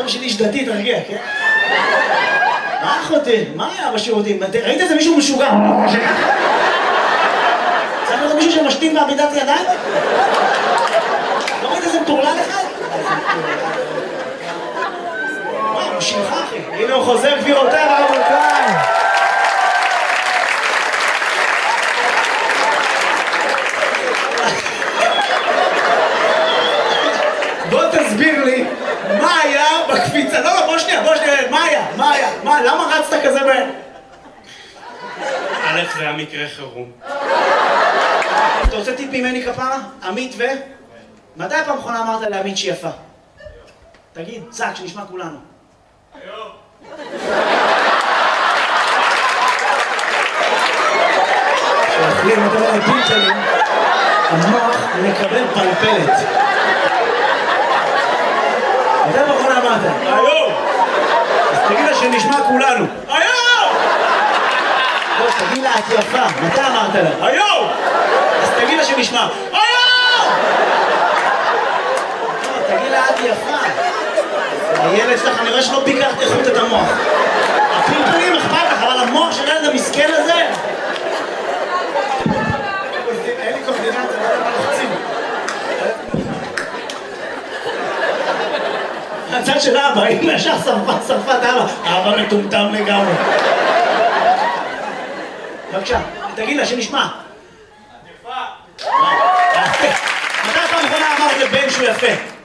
שלי איש דתי, תרגיע, כן? מה אחותי? מה היה בשירותים? ראית איזה מישהו משוגע? צריך לראות מישהו שמשתין בעמידת ידיים? לא ראית איזה מטורלל אחד? וואי, הוא שלך אחי. הנה הוא חוזר גבירותיי ורבותיי. בוא תסביר לי מה היה בקפיצה. לא, בוא שנייה, מה היה? מה? למה רצת כזה מהר? א', זה היה מקרה חירום. אתה רוצה טיפ ממני כפרה? עמית ו? מתי פעם אחרונה אמרת לעמית שהיא יפה? תגיד, צעק, שנשמע כולנו. היום. כשאוכלים אותו לפיל שלי, המוח מקבל פלפלת. מתי פעם אחרונה אמרת? היום! אז תגיד לה שנשמע כולנו. היום! לא, תגיד לה, את יפה. מתי אמרת לה? היום! אז תגיד לה שנשמע. היום! לא, תגיד לה, את יפה. הילד שלך, אני רואה שלא ביקרת איכות את המוח. הפלפלים אכפת לך, אבל המוח של הילד המסכן הזה... אין לי קורדינציה, לא יודע מה לוחצים. הצד של אבא, הנה ישר שרפת אבא. אבא מטומטם לגמרי. בבקשה, תגיד לה שנשמע. את יפה. מתי פעם אחרונה אמרת לבן שהוא יפה?